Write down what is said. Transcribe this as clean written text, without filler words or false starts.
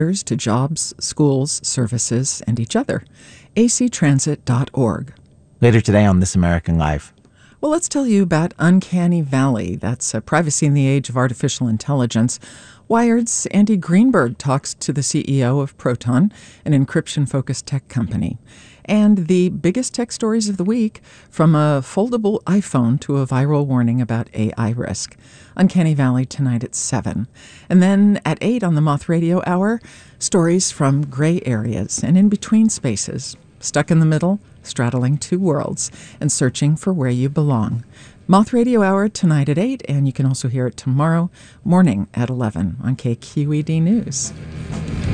to jobs, schools, services, and each other. actransit.org. Later today on This American Life. Well, let's tell you about Uncanny Valley. That's privacy in the age of artificial intelligence. Wired's Andy Greenberg talks to the CEO of Proton, an encryption-focused tech company. And the biggest tech stories of the week, from a foldable iPhone to a viral warning about AI risk. Uncanny Valley tonight at 7. And then at 8 on the Moth Radio Hour, stories from gray areas and in between spaces, stuck in the middle, straddling two worlds, and searching for where you belong. Moth Radio Hour tonight at 8, and you can also hear it tomorrow morning at 11 on KQED News.